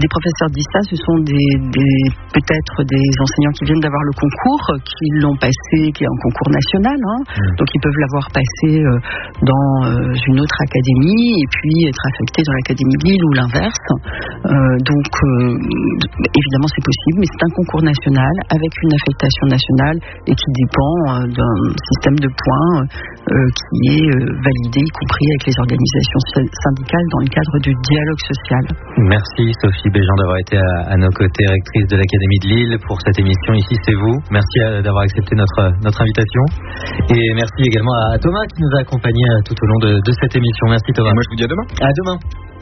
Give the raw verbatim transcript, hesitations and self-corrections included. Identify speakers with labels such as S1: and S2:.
S1: des professeurs disent ça, ce sont des, des, peut-être des enseignants qui viennent d'avoir le concours, qui l'ont passé, qui est un concours national, hein, mmh. donc ils peuvent l'avoir passé euh, dans euh, une autre académie et puis être affectés dans l'académie de Lille ou l'inverse. Euh, donc euh, évidemment c'est possible, mais c'est un concours national avec une affectation nationale et qui dépend euh, d'un système de points euh, qui est euh, validé, y compris avec les organisations syndicales dans le cadre du dialogue social.
S2: Merci Sophie Béjean d'avoir été à, à nos côtés, rectrice de l'Académie de Lille pour cette émission Ici c'est vous. Merci à, d'avoir accepté notre, notre invitation et merci également à Thomas qui nous a accompagnés tout au long de, de cette émission. Merci Thomas.
S3: Et moi je vous dis à demain.
S2: À demain.